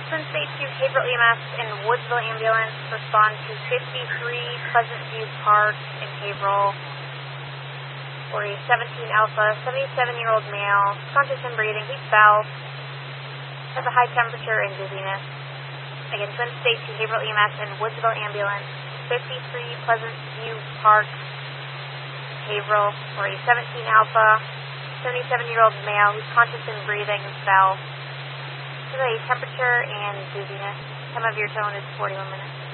Twin State 2, Haverhill EMS and Woodsville Ambulance respond to 53 Pleasant View Park in Haverhill for a 17 Alpha, 77-year-old male, conscious and breathing. He fell, has a high temperature and dizziness. Again, Twin State 2, Haverhill EMS and Woodsville Ambulance, 53 Pleasant View Park, Haverhill for a 17 Alpha, 77-year-old male who's conscious and breathing and fell. Has a temperature and dizziness. Time of your tone is 41 minutes.